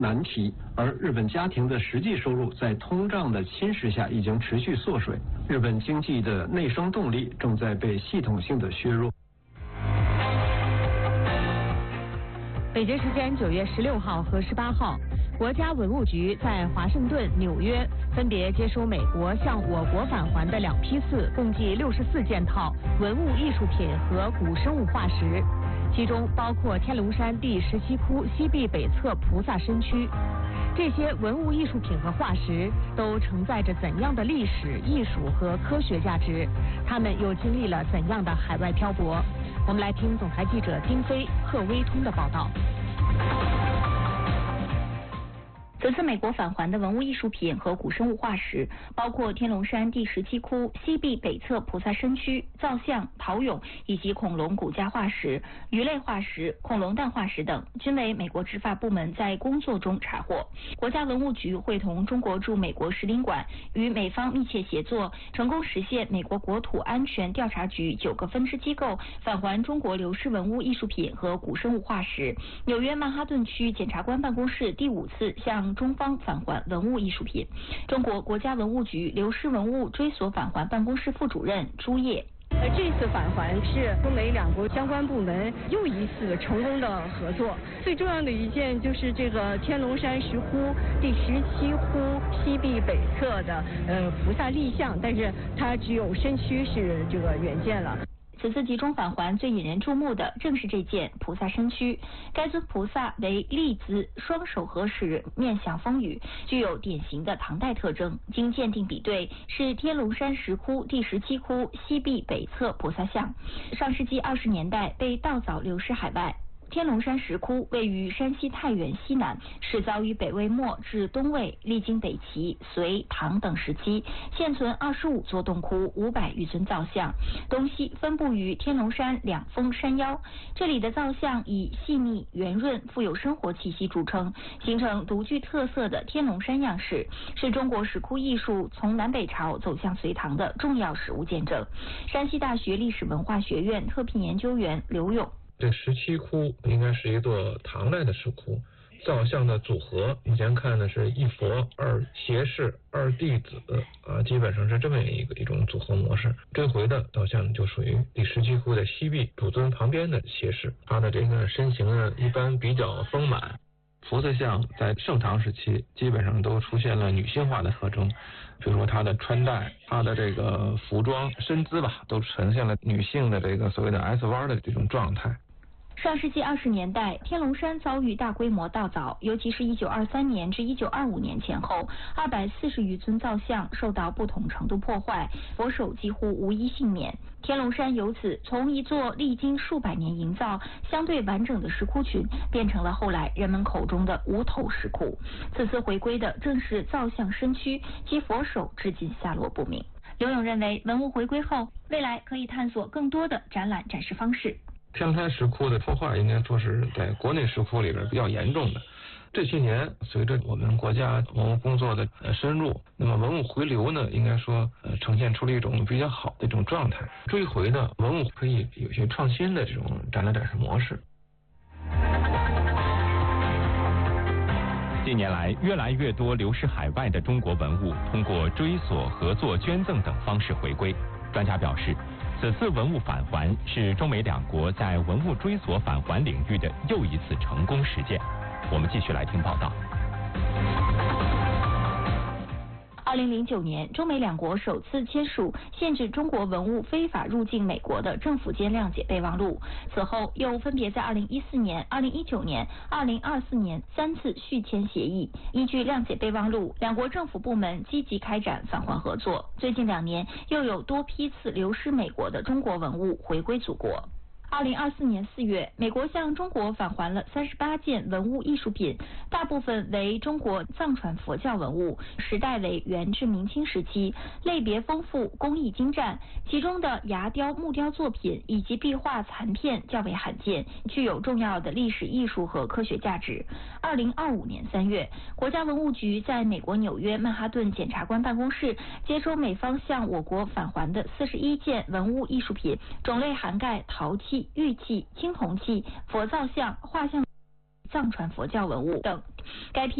难题，而日本家庭的实际收入在通胀的侵蚀下已经持续缩水，日本经济的内生动力正在被系统性的削弱。 北京时间9月16号和18号，国家文物局在华盛顿、纽约分别接收美国向我国返还的2批次，共计64件套文物艺术品和古生物化石，其中包括天龙山第17窟西壁北侧菩萨身躯。这些文物艺术品和化石都承载着怎样的历史、艺术和科学价值？它们又经历了怎样的海外漂泊？我们来听总台记者丁飞、贺微通的报道。 此次美国返还的文物艺术品和古生物化石，包括天龙山第17窟西壁北侧菩萨身躯、造像、陶俑以及恐龙骨架化石、鱼类化石、恐龙蛋化石等，均为美国执法部门在工作中查获。国家文物局会同中国驻美国使领馆与美方密切协作，成功实现美国国土安全调查局9个分支机构返还中国流失文物艺术品和古生物化石。纽约曼哈顿区检察官办公室第5次向中方返还文物艺术品。中国国家文物局流失文物追索返还办公室副主任朱烨。 这次返还是中美2国相关部门又一次成功的合作。最重要的一件就是这个天龙山石窟第17窟西壁北侧的菩萨立像，但是它只有身躯是这个原件了。 此次集中返还最引人注目的正是这件菩萨身躯。该尊菩萨为立姿，双手合十，面向风雨，具有典型的唐代特征。经鉴定比对，是天龙山石窟第17窟西壁北侧菩萨像。上世纪20年代被盗凿流失海外。天龙山石窟位于山西太原西南，始凿于北魏末至东魏，历经北齐、隋、唐等时期，现存25座洞窟，500余尊造像，东西分布于天龙山2峰山腰。这里的造像以细腻、圆润、富有生活气息著称，形成独具特色的天龙山样式，是中国石窟艺术从南北朝走向隋唐的重要史物见证。山西大学历史文化学院特聘研究员刘勇。 这17窟应该是一座唐代的石窟，造像的组合目前看呢是1佛2胁侍2弟子基本上是这么一种组合模式。这回的造像就属于第17窟的西壁主尊旁边的胁侍，他的这个身形呢一般比较丰满。 菩萨像在盛唐时期基本上都出现了女性化的特征，比如说她的穿戴、她的这个服装、身姿吧，都呈现了女性的这个所谓的 S 弯的这种状态。 上世纪20年代，天龙山遭遇大规模盗凿，尤其是1923年至1925年前后，240余尊造像受到不同程度破坏，佛手几乎无一幸免。天龙山由此从一座历经数百年营造、相对完整的石窟群，变成了后来人们口中的无头石窟。此次回归的正是造像身躯及佛手，至今下落不明。刘勇认为，文物回归后，未来可以探索更多的展览展示方式。 天龙山石窟的破坏应该说是在国内石窟里边比较严重的。这些年随着我们国家文物工作的深入，那么文物回流呢，应该说呈现出了一种比较好的一种状态。追回的文物可以有些创新的这种展览展示模式。 近年来，越来越多流失海外的中国文物通过追索、合作、捐赠等方式回归。专家表示，此次文物返还是中美2国在文物追索返还领域的又一次成功实践。我们继续来听报道。 2009年，中美2国首次签署限制中国文物非法入境美国的政府间谅解备忘录。此后，又分别在2014年、2019年、2024年3次续签协议。依据谅解备忘录，2国政府部门积极开展返还合作。最近2年，又有多批次流失美国的中国文物回归祖国。2024年4月，美国向中国返还了38件文物艺术品，大部分为中国藏传佛教文物，时代为元至明清时期，类别丰富，工艺精湛，其中的牙雕、木雕作品以及壁画残片较为罕见，具有重要的历史艺术和科学价值。2025年3月，国家文物局在美国纽约曼哈顿检察官办公室接收美方向我国返还的41件文物艺术品，种类涵盖陶器、玉器、青铜器、佛造像、画像藏传佛教文物等。该批